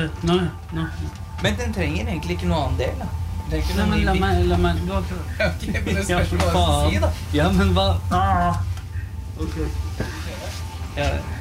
Nei. Men den trenger egentlig ikke noe annen del, da. Nei, men la meg Ok, men det skal ikke bare si, da. Ja, men hva? Ok. Ja,